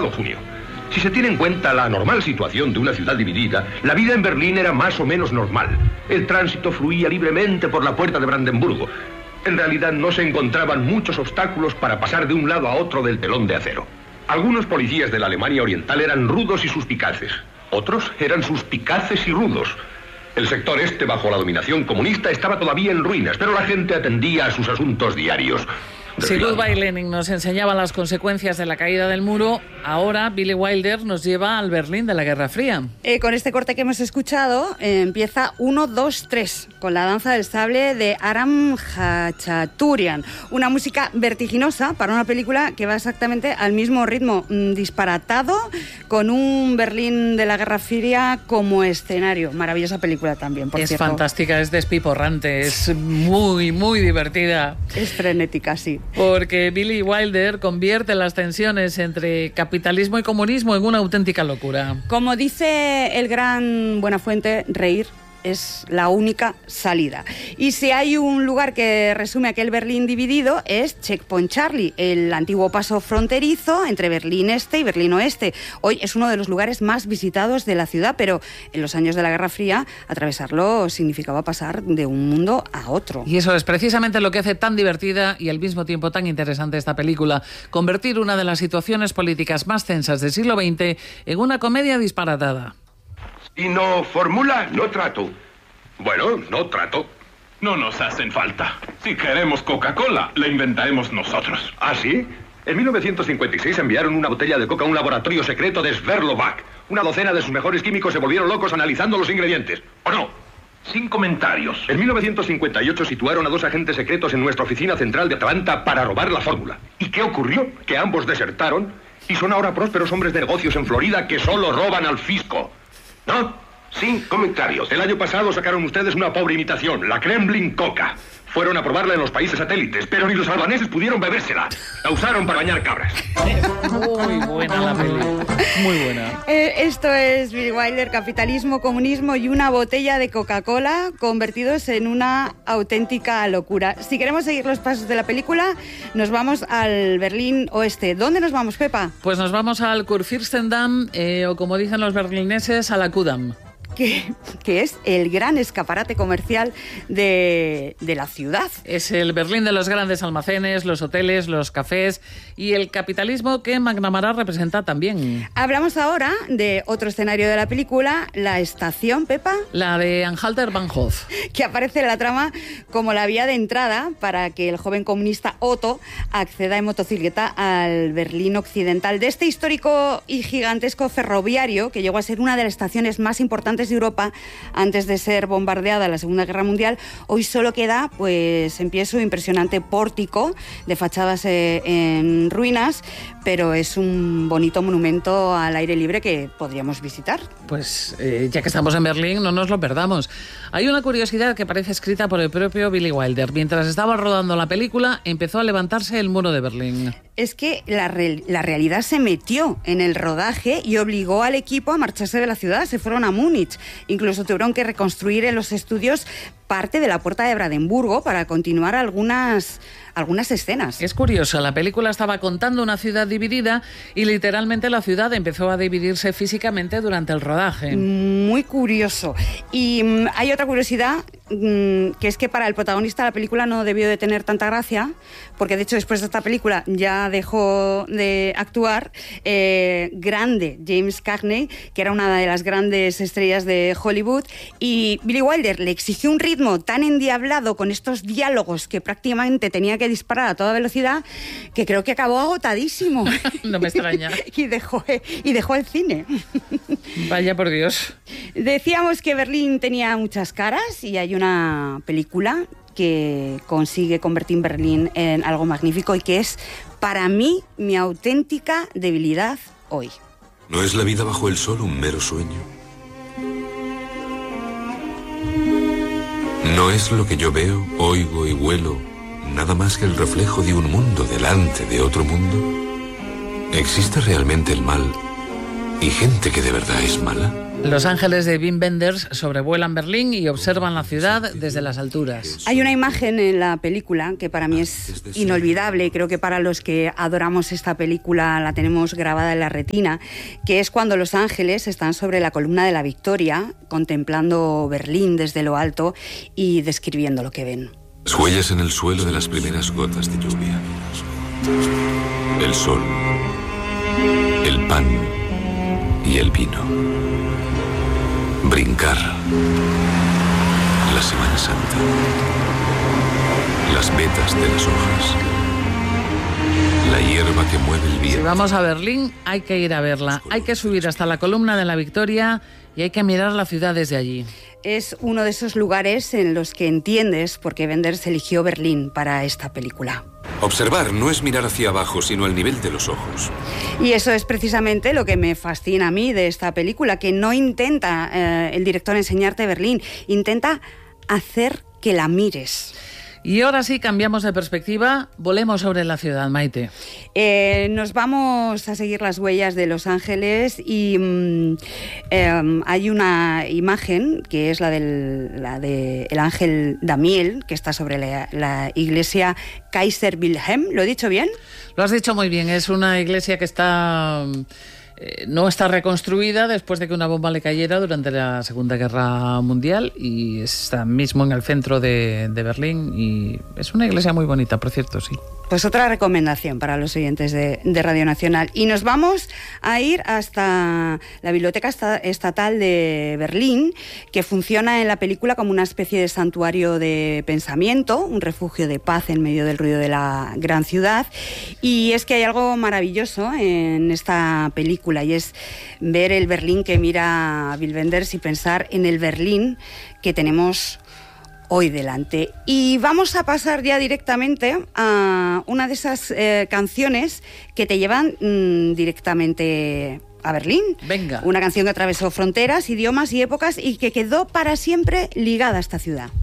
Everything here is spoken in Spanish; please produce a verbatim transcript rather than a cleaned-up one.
pasado junio. Si se tiene en cuenta la normal situación de una ciudad dividida, la vida en Berlín era más o menos normal. El tránsito fluía libremente por la puerta de Brandenburgo. En realidad no se encontraban muchos obstáculos para pasar de un lado a otro del telón de acero. Algunos policías de la Alemania Oriental eran rudos y suspicaces. Otros eran suspicaces y rudos. El sector este, bajo la dominación comunista, estaba todavía en ruinas, pero la gente atendía a sus asuntos diarios. Si Ludwig Lenin nos enseñaba las consecuencias de la caída del muro, ahora Billy Wilder nos lleva al Berlín de la Guerra Fría. Eh, con este corte que hemos escuchado, eh, empieza uno, dos, tres, con la danza del sable de Aram Khachaturian. Una música vertiginosa para una película que va exactamente al mismo ritmo, mmm, disparatado, con un Berlín de la Guerra Fría como escenario. Maravillosa película también, por es cierto. Es fantástica, es despiporrante, es muy, muy divertida. Es frenética, sí. Porque Billy Wilder convierte las tensiones entre capitalismo y comunismo en una auténtica locura. Como dice el gran Buenafuente, reír es la única salida. Y si hay un lugar que resume aquel Berlín dividido, es Checkpoint Charlie, el antiguo paso fronterizo entre Berlín Este y Berlín Oeste. Hoy es uno de los lugares más visitados de la ciudad, pero en los años de la Guerra Fría, atravesarlo significaba pasar de un mundo a otro. Y eso es precisamente lo que hace tan divertida y al mismo tiempo tan interesante esta película, convertir una de las situaciones políticas más tensas del siglo veinte en una comedia disparatada. Y no formula, no trato. Bueno, no trato. No nos hacen falta. Si queremos Coca-Cola, la inventaremos nosotros. ¿Ah, sí? En mil novecientos cincuenta y seis enviaron una botella de coca a un laboratorio secreto de Sverlovak. Una docena de sus mejores químicos se volvieron locos analizando los ingredientes. ¿O no? Sin comentarios. En mil novecientos cincuenta y ocho situaron a dos agentes secretos en nuestra oficina central de Atlanta para robar la fórmula. ¿Y qué ocurrió? Que ambos desertaron y son ahora prósperos hombres de negocios en Florida que solo roban al fisco. ¿No? Sin comentarios. El año pasado sacaron ustedes una pobre imitación, la Kremlin Coca. Fueron a probarla en los países satélites, pero ni los albaneses pudieron bebérsela. La usaron para bañar cabras. Muy buena la peli. Muy buena. Eh, esto es Billy Wilder, capitalismo, comunismo y una botella de Coca-Cola convertidos en una auténtica locura. Si queremos seguir los pasos de la película, nos vamos al Berlín Oeste. ¿Dónde nos vamos, Pepa? Pues nos vamos al Kurfürstendamm, eh, o como dicen los berlineses, a la Kudamm. Que, que es el gran escaparate comercial de, de la ciudad. Es el Berlín de los grandes almacenes, los hoteles, los cafés y el capitalismo que McNamara representa también. Hablamos ahora de otro escenario de la película, la estación, Pepa. La de Anhalter-Bahnhof. Que aparece en la trama como la vía de entrada para que el joven comunista Otto acceda en motocicleta al Berlín occidental de este histórico y gigantesco ferroviario que llegó a ser una de las estaciones más importantes de Europa antes de ser bombardeada la Segunda Guerra Mundial. Hoy solo queda pues en pie su impresionante pórtico de fachadas eh, en ruinas, pero es un bonito monumento al aire libre que podríamos visitar. Pues eh, ya que estamos en Berlín, no nos lo perdamos. Hay una curiosidad que parece escrita por el propio Billy Wilder. Mientras estaba rodando la película, empezó a levantarse el muro de Berlín. Es que la, re- la realidad se metió en el rodaje y obligó al equipo a marcharse de la ciudad. Se fueron a Múnich. Incluso tuvieron que reconstruir en los estudios parte de la puerta de Brandenburgo para continuar algunas, algunas escenas. Es curioso, la película estaba contando una ciudad dividida y literalmente la ciudad empezó a dividirse físicamente durante el rodaje. Muy curioso. Y mmm, hay otra curiosidad, mmm, que es que para el protagonista la película no debió de tener tanta gracia, porque de hecho después de esta película ya dejó de actuar. Eh, grande James Cagney, que era una de las grandes estrellas de Hollywood, y Billy Wilder le exigió un ritmo tan endiablado con estos diálogos que prácticamente tenía que disparar a toda velocidad, que creo que acabó agotadísimo. No me extraña. y, dejó, y dejó el cine. Vaya por Dios. Decíamos que Berlín tenía muchas caras y hay una película que consigue convertir Berlín en algo magnífico y que es, para mí, mi auténtica debilidad hoy. ¿No es la vida bajo el sol un mero sueño? ¿No es lo que yo veo, oigo y huelo nada más que el reflejo de un mundo delante de otro mundo? ¿Existe realmente el mal y gente que de verdad es mala? Los ángeles de Wim Wenders sobrevuelan Berlín y observan la ciudad desde las alturas. Hay una imagen en la película que para mí es inolvidable y creo que para los que adoramos esta película la tenemos grabada en la retina, que es cuando los ángeles están sobre la columna de la Victoria, contemplando Berlín desde lo alto y describiendo lo que ven. Las huellas en el suelo de las primeras gotas de lluvia. El sol, el pan y el vino. Brincar. La Semana Santa. Las vetas de las hojas. La hierba que mueve el viento. Si vamos a Berlín, hay que ir a verla. Hay que subir hasta la columna de la Victoria y hay que mirar la ciudad desde allí. Es uno de esos lugares en los que entiendes por qué Wenders eligió Berlín para esta película. Observar no es mirar hacia abajo, sino al nivel de los ojos. Y eso es precisamente lo que me fascina a mí de esta película, que no intenta eh, el director enseñarte Berlín, intenta hacer que la mires. Y ahora sí, cambiamos de perspectiva, volemos sobre la ciudad, Maite. Eh, nos vamos a seguir las huellas de Los Ángeles y mm, eh, hay una imagen que es la del la de el ángel Damiel, que está sobre la, la iglesia Kaiser Wilhelm. ¿Lo he dicho bien? Lo has dicho muy bien, es una iglesia que está... no está reconstruida después de que una bomba le cayera durante la Segunda Guerra Mundial y está mismo en el centro de, de Berlín y es una iglesia muy bonita, por cierto, sí. Pues otra recomendación para los oyentes de, de Radio Nacional. Y nos vamos a ir hasta la Biblioteca Estatal de Berlín, que funciona en la película como una especie de santuario de pensamiento, un refugio de paz en medio del ruido de la gran ciudad. Y es que hay algo maravilloso en esta película y es ver el Berlín que mira Wim Wenders y pensar en el Berlín que tenemos hoy delante. Y vamos a pasar ya directamente a una de esas eh, canciones que te llevan mmm, directamente a Berlín. Venga. Una canción que atravesó fronteras, idiomas y épocas y que quedó para siempre ligada a esta ciudad.